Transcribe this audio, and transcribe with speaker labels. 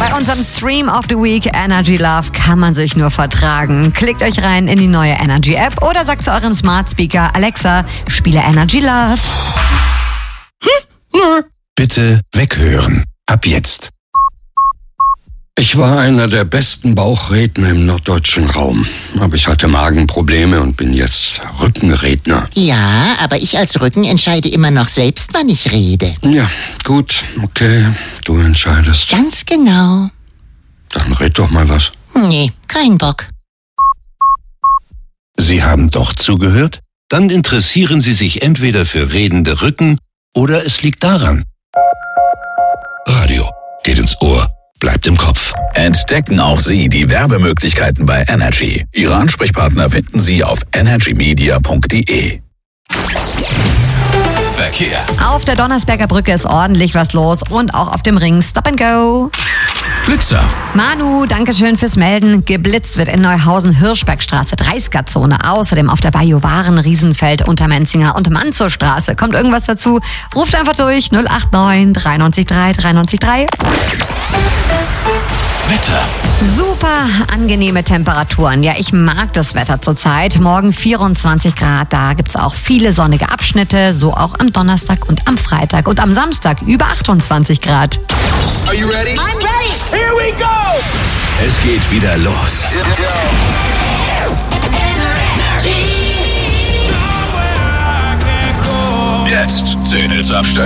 Speaker 1: Bei unserem Stream of the Week Energy Love kann man sich nur vertragen. Klickt euch rein in die neue Energy App oder sagt zu eurem Smart Speaker, Alexa, spiele Energy Love.
Speaker 2: Bitte weghören. Ab jetzt.
Speaker 3: Ich war einer der besten Bauchredner im norddeutschen Raum. Aber ich hatte Magenprobleme und bin jetzt Rückenredner.
Speaker 4: Ja, aber ich als Rücken entscheide immer noch selbst, wann ich rede.
Speaker 3: Ja, gut, okay, du entscheidest.
Speaker 4: Ganz genau.
Speaker 3: Dann red doch mal was.
Speaker 4: Nee, kein Bock.
Speaker 2: Sie haben doch zugehört? Dann interessieren Sie sich entweder für redende Rücken oder es liegt daran. Radio geht ins Ohr, bleibt im Kopf.
Speaker 5: Entdecken auch Sie die Werbemöglichkeiten bei Energy. Ihre Ansprechpartner finden Sie auf energymedia.de. Verkehr.
Speaker 1: Auf der Donnersberger Brücke ist ordentlich was los und auch auf dem Ring Stop and Go.
Speaker 5: Blitzer.
Speaker 1: Manu, dankeschön fürs Melden. Geblitzt wird in Neuhausen-Hirschbergstraße, 30er-Zone. Außerdem auf der Bajuwaren, Riesenfeld, Untermenzinger und Manzow-Straße. Kommt irgendwas dazu? Ruft einfach durch 089 93 3 93 3.
Speaker 5: Wetter.
Speaker 1: Super angenehme Temperaturen. Ja, ich mag das Wetter zurzeit. Morgen 24 Grad, da gibt's auch viele sonnige Abschnitte, so auch am Donnerstag und am Freitag. Und am Samstag über 28 Grad.
Speaker 6: Are you ready? I'm ready.
Speaker 5: Here we go. Es geht wieder los. Jetzt 10 Hits am Stück.